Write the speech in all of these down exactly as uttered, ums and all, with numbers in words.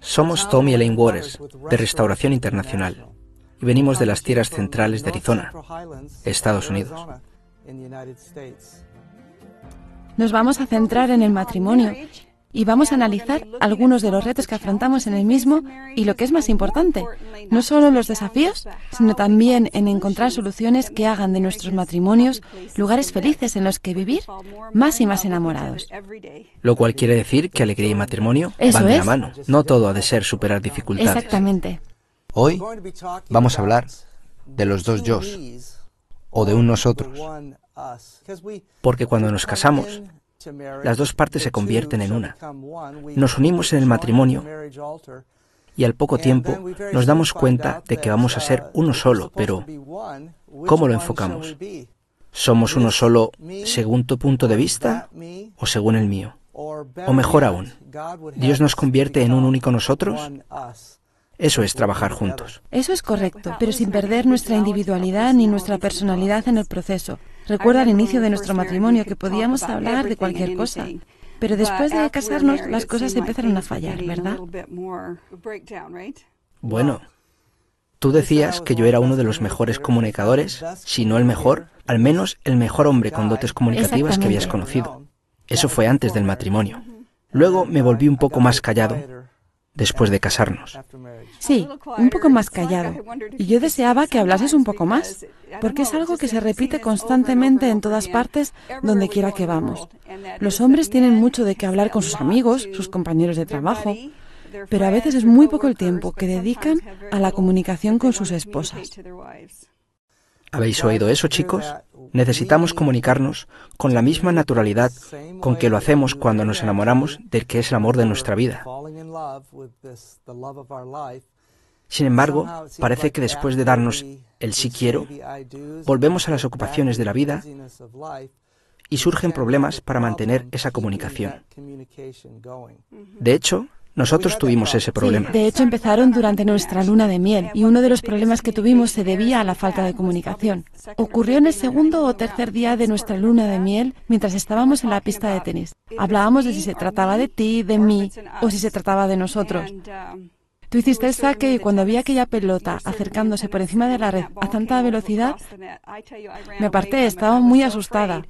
Somos Tom y Elaine Waters, de Restauración Internacional, y venimos de las tierras centrales de Arizona, Estados Unidos. Nos vamos a centrar en el matrimonio y vamos a analizar algunos de los retos que afrontamos en el mismo y, lo que es más importante, no solo los desafíos, sino también en encontrar soluciones que hagan de nuestros matrimonios lugares felices en los que vivir más y más enamorados. Lo cual quiere decir que alegría y matrimonio Eso van de la es. mano. No todo ha de ser superar dificultades. Exactamente. Hoy vamos a hablar de los dos yos, o de un nosotros, porque cuando nos casamos, las dos partes se convierten en una. Nos unimos en el matrimonio y al poco tiempo nos damos cuenta de que vamos a ser uno solo, pero ¿cómo lo enfocamos? ¿Somos uno solo según tu punto de vista o según el mío? O mejor aún, ¿Dios nos convierte en un único nosotros? Eso es trabajar juntos. Eso es correcto, pero sin perder nuestra individualidad ni nuestra personalidad en el proceso. Recuerdo al inicio de nuestro matrimonio que podíamos hablar de cualquier cosa, pero después de casarnos las cosas empezaron a fallar, ¿verdad? Bueno, tú decías que yo era uno de los mejores comunicadores, si no el mejor, al menos el mejor hombre con dotes comunicativas que habías conocido. Eso fue antes del matrimonio. Luego me volví un poco más callado después de casarnos. Sí, un poco más callado. Y yo deseaba que hablases un poco más, porque es algo que se repite constantemente en todas partes, donde quiera que vamos. Los hombres tienen mucho de qué hablar con sus amigos, sus compañeros de trabajo, pero a veces es muy poco el tiempo que dedican a la comunicación con sus esposas. ¿Habéis oído eso, chicos? Necesitamos comunicarnos con la misma naturalidad con que lo hacemos cuando nos enamoramos del que es el amor de nuestra vida. Sin embargo, parece que después de darnos el sí quiero, volvemos a las ocupaciones de la vida y surgen problemas para mantener esa comunicación. De hecho, nosotros tuvimos ese problema. Sí, de hecho empezaron durante nuestra luna de miel y uno de los problemas que tuvimos se debía a la falta de comunicación. Ocurrió en el segundo o tercer día de nuestra luna de miel mientras estábamos en la pista de tenis. Hablábamos de si se trataba de ti, de mí o si se trataba de nosotros. Tú hiciste el saque y cuando vi aquella pelota acercándose por encima de la red a tanta velocidad, me aparté, estaba muy asustada.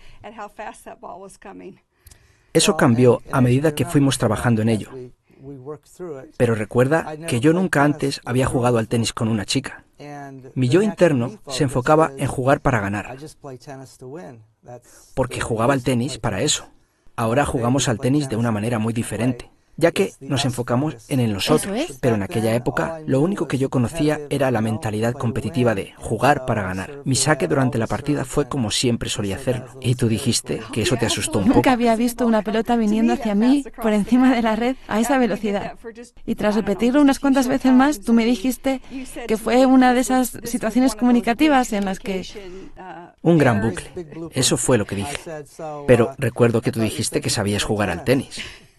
Eso cambió a medida que fuimos trabajando en ello. Pero recuerda que yo nunca antes había jugado al tenis con una chica. Mi yo interno se enfocaba en jugar para ganar, porque jugaba al tenis para eso. Ahora jugamos al tenis de una manera muy diferente, ya que nos enfocamos en el nosotros, pero en aquella época lo único que yo conocía era la mentalidad competitiva de jugar para ganar. Mi saque durante la partida fue como siempre solía hacerlo, y tú dijiste que eso te asustó un poco. Nunca había visto una pelota viniendo hacia mí por encima de la red a esa velocidad. Y tras repetirlo unas cuantas veces más, tú me dijiste que fue una de esas situaciones comunicativas en las que... Un gran bucle. Eso fue lo que dije. Pero recuerdo que tú dijiste que sabías jugar al tenis.